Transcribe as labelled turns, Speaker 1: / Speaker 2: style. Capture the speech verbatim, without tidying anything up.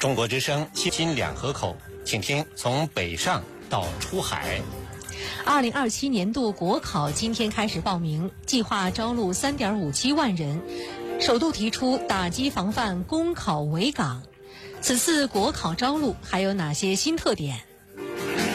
Speaker 1: 中国之声新津两河口，请听从北上到出海。
Speaker 2: 二零二七年度国考今天开始报名，计划招录 三点五七万人，首度提出打击防范公考围岗。此次国考招录还有哪些新特点？